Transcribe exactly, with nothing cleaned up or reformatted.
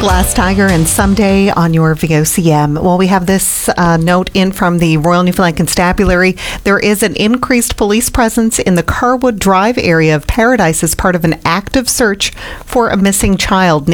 Last Tiger and Someday on your V O C M. Well, we have this uh, note in from the Royal Newfoundland Constabulary. There is an increased police presence in the Carwood Drive area of Paradise as part of an active search for a missing child.